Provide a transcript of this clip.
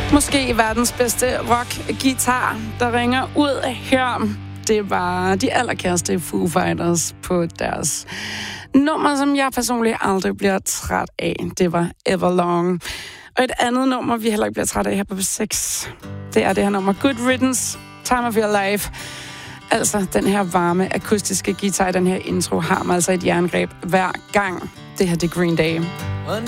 Måske verdens bedste rock-guitar, der ringer ud her. Det var de allerkæreste Foo Fighters på deres nummer, som jeg personligt aldrig bliver træt af. Det var Everlong. Og et andet nummer, vi heller ikke bliver træt af her på P6, det er det her nummer Good Riddance, Time of Your Life. Altså, den her varme, akustiske guitar i den her intro har man altså et jerngreb hver gang. Det her, det er Green Day. One